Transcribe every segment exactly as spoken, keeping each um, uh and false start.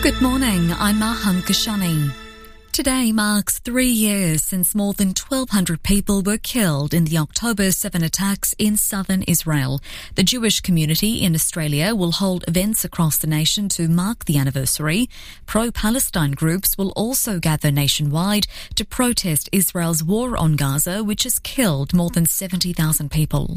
Good morning, I'm Maham Kashani. Today marks three years since more than twelve hundred people were killed in the October seventh attacks in southern Israel. The Jewish community in Australia will hold events across the nation to mark the anniversary. Pro-Palestine groups will also gather nationwide to protest Israel's war on Gaza, which has killed more than seventy thousand people.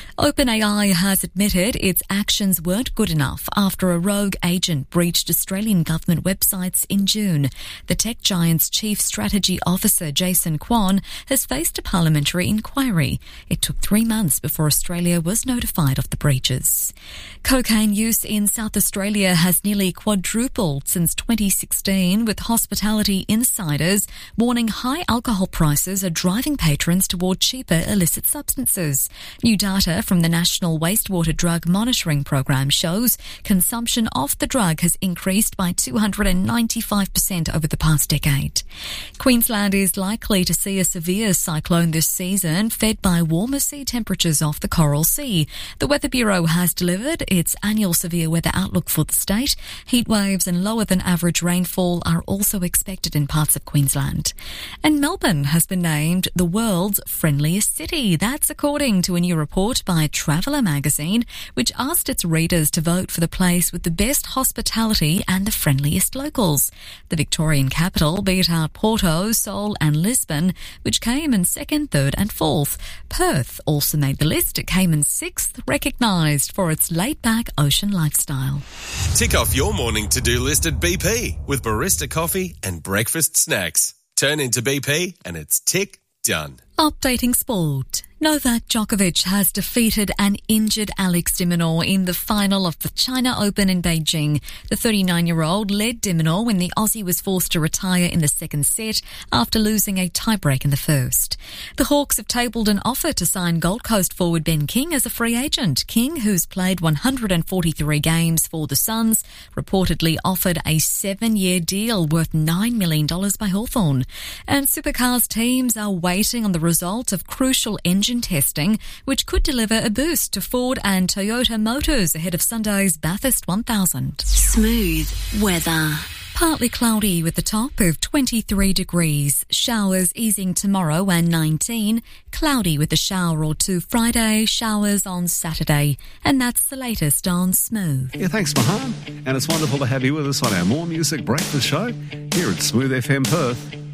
OpenAI has admitted its actions weren't good enough after a rogue agent breached Australian government websites in June. The tech giant's Chief Strategy Officer Jason Kwon has faced a parliamentary inquiry. It took three months before Australia was notified of the breaches. Cocaine use in South Australia has nearly quadrupled since twenty sixteen, with hospitality insiders warning high alcohol prices are driving patrons toward cheaper illicit substances. New data from the National Wastewater Drug Monitoring Program shows consumption of the drug has increased by two hundred ninety-five percent over the past decade. Queensland is likely to see a severe cyclone this season, fed by warmer sea temperatures off the Coral Sea. The Weather Bureau has delivered its annual severe weather outlook for the state. Heat waves and lower than average rainfall are also expected in parts of Queensland. And Melbourne has been named the world's friendliest city. That's according to a new report by Traveller magazine, which asked its readers to vote for the place with the best hospitality and the friendliest locals. The Victorian capital beat out Porto, Seoul and Lisbon, which came in second, third and fourth. Perth also made the list. It came in sixth, recognised for its laid-back ocean lifestyle. Tick off your morning to-do list at B P with barista coffee and breakfast snacks. Turn into B P and it's tick done. Updating sport. Novak Djokovic has defeated an injured Alex de Minaur in the final of the China Open in Beijing. The thirty-nine-year-old led de Minaur when the Aussie was forced to retire in the second set after losing a tiebreak in the first. The Hawks have tabled an offer to sign Gold Coast forward Ben King as a free agent. King, who's played one hundred forty-three games for the Suns, reportedly offered a seven-year deal worth nine million dollars by Hawthorn. And Supercars teams are waiting on the result of crucial engine testing, which could deliver a boost to Ford and Toyota Motors ahead of Sunday's Bathurst one thousand. Smooth weather. Partly cloudy with a top of twenty-three degrees. Showers easing tomorrow and nineteen. Cloudy with a shower or two Friday. Showers on Saturday. And that's the latest on Smooth. Yeah, thanks, Mahan. And it's wonderful to have you with us on our More Music Breakfast show here at Smooth F M Perth.